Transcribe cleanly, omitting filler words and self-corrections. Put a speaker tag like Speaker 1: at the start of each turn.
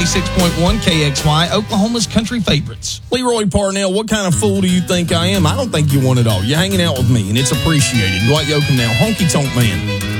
Speaker 1: 96.1 KXY, Oklahoma's country favorites.
Speaker 2: Leroy Parnell, what kind of fool do you think I am? I don't think you want it all. You're hanging out with me, and it's appreciated. Dwight Yoakam now, Honky Tonk Man.